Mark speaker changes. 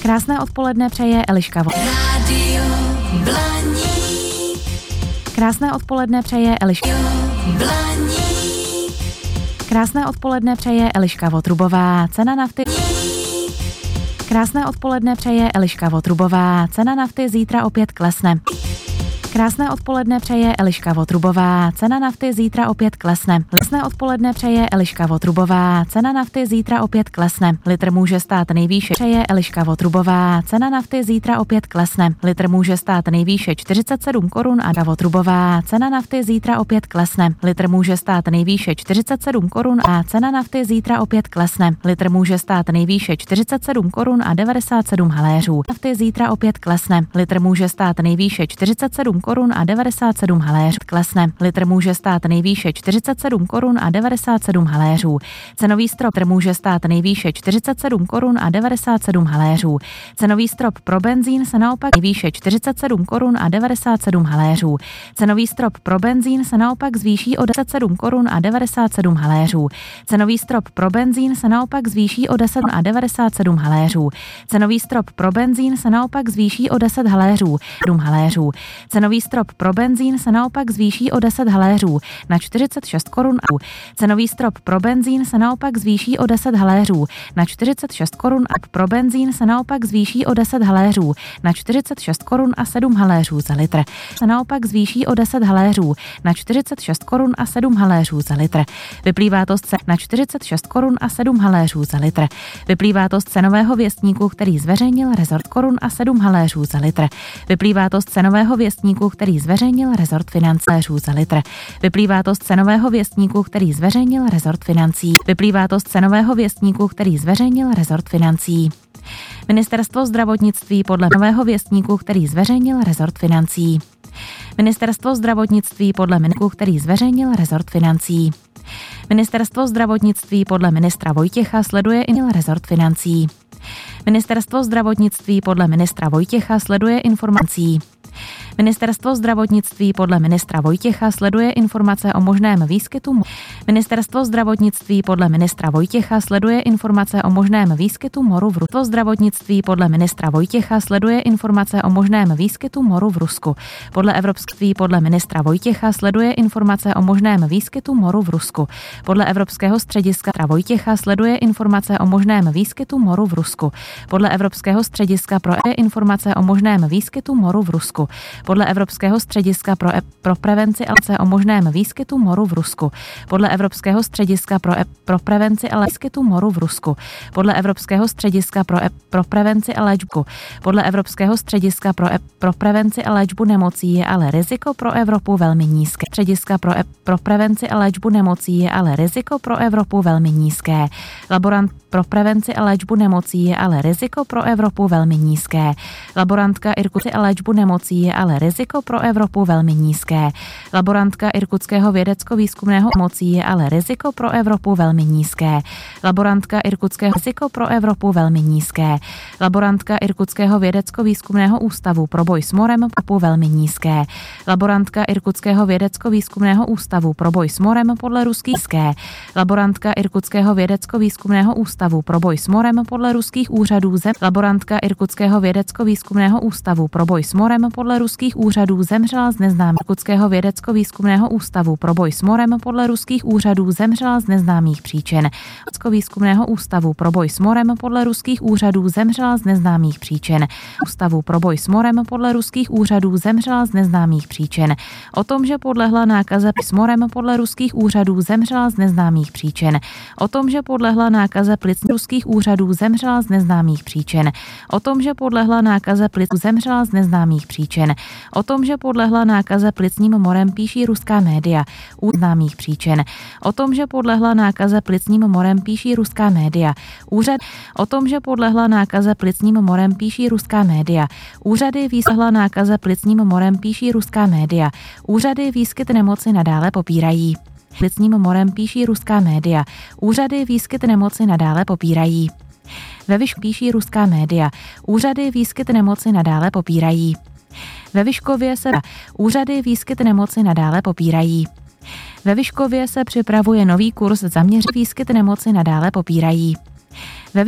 Speaker 1: Krásné odpoledne přeje Eliška.
Speaker 2: Rádio Blaník.
Speaker 1: Krásné odpoledne přeje Eliška.
Speaker 2: Blaník.
Speaker 1: Krásné odpoledne přeje Eliška Votrubová. Cena nafty. Krásné odpoledne přeje Eliška Votrubová. Cena nafty zítra opět klesne. Krásné odpoledne přeje Eliška Votrubová. Cena nafty zítra opět klesne. Krásné odpoledne přeje Eliška Votrubová. Cena nafty zítra opět klesne. Litr může stát nejvýše. Přeje Eliška Votrubová. Cena nafty zítra opět klesne. Litr může stát nejvýše 47 korun a Votrubová. Cena nafty zítra opět klesne. Litr může stát nejvýše 47 korun a cena nafty zítra opět klesne. Litr může stát nejvýše 47 korun a 97 haléřů. Nafty zítra opět klesne. Litr může stát nejvýše 47 korun a 97 haléřů. Klesne. Litr může stát nejvýše 47 korun a 97 haléřů. Cenový strop může stát nejvýše 47 korun a 97 haléřů. Cenový strop pro benzín se naopak nejvýše 47 korun a 97 haléřů. Cenový strop pro benzín se naopak zvýší o 17 korun a 97 haléřů. Cenový strop pro benzín se naopak zvýší o 10 a 97 haléřů. Cenový strop pro benzín se naopak zvýší o 10 haléřů. Cenový strop pro benzín se naopak zvýší o 10 haléřů na 46 korun. Cenový strop pro benzín se naopak zvýší o 10 haléřů na 46 korun a pro benzín se naopak zvýší o 10 haléřů na 46 korun a 7 haléřů za litr. Se naopak zvýší o 10 haléřů na 46 korun a 7 haléřů za litr. Vyplývá to z na 46 korun a 7 haléřů za litr. Vyplývá to z cenového věstníku, který zveřejnil rezort korun a 7 haléřů za litr. Vyplývá to z cenového věstníku, který zveřejnil rezort financí za litr. Vyplývá to z cenového věstníku, který zveřejnil rezort financí. Vyplývá to z cenového věstníku, který zveřejnil rezort financí. Ministerstvo zdravotnictví podle nového věstníku, který zveřejnil rezort financí. Ministerstvo zdravotnictví podle ministra, který zveřejnil rezort financí. Ministerstvo zdravotnictví podle ministra Vojtěcha sleduje i rezort financí. Ministerstvo zdravotnictví podle ministra Vojtěcha sleduje informací. Ministerstvo zdravotnictví podle ministra Vojtěcha sleduje informace o možném výskytu. Ministerstvo zdravotnictví podle ministra Vojtěcha sleduje informace o možném výskytu moru v Rusku. Zdravotnictví podle ministra Vojtěcha sleduje informace o možném výskytu moru v Rusku. Podle Evropství podle ministra Vojtěcha sleduje informace o možném výskytu moru v Rusku. Podle Evropského střediska Vojtěcha sleduje informace o možném výskytu moru v Rusku. Podle Evropského střediska pro informace o možném výskytu moru v Rusku. Podle Evropského střediska pro prevenci o možném výskytu moru v Rusku. Podle Evropského střediska pro prevenci a výskytu moru v Rusku. Podle Evropského střediska pro prevenci a léčbu. Podle Evropského střediska pro prevenci a léčbu nemocí je ale riziko pro Evropu velmi nízké. Střediska pro prevenci a léčbu nemocí je ale riziko pro Evropu velmi nízké. Laborant pro prevenci a léčbu nemocí je ale riziko pro Evropu velmi nízké. Laborantka Irkutské a léčbu nemocí je ale riziko pro Evropu velmi nízké. Laborantka Irkutského vědecko-výzkumného nemocí je ale riziko pro Evropu velmi nízké. Laborantka Irkutského riziko pro Evropu velmi nízké. Laborantka Irkutského vědecko-výzkumného ústavu pro boj s morem Evropu velmi nízké. Laborantka Irkutského vědecko-výzkumného ústavu pro boj s morem podle ruských nízké. Laborantka Irkutského vědecko-výzkumného ústavu pro boj s morem podle ruských úřadů Laborantka Irkutského vědecko-výzkumného ústavu pro boj s morem podle ruských úřadů zemřela z neznámých. Irkutského vědecko-výzkumného ústavu pro boj s morem podle ruských úřadů zemřela z neznámých příčin. Irkutského ústavu pro boj s morem podle ruských úřadů zemřela z neznámých příčin. Ústavu pro boj s morem podle ruských úřadů zemřela z neznámých příčin. O tom, že podlehla nákaze s morem podle ruských úřadů zemřela z neznámých příčin. O tom, že podlehla nákaze plic ruských úřadů zemřela z neznámých příčin. O tom, že podlehla nákaze plic zemřela z neznámých příčin. O tom, že podlehla nákaze plicním morem, píší ruská média. U známých příčin. O tom, že podlehla nákaze plicním morem, píší ruská média. O tom, že podlehla nákaze plicním morem, píší ruská média. Úřady výslehla nákaze plicním morem, píší ruská média. Úřady výskyt nemoci nadále popírají. Plicním morem píší ruská média. Úřady výskyt nemoci nadále popírají. Ve Vyškově píší ruská média. Úřady výskyt nemoci nadále popírají. Ve Vyškově se úřady výskyt nemoci nadále popírají. Ve Vyškově se připravuje nový kurz zaměřený výskyt nemoci nadále popírají.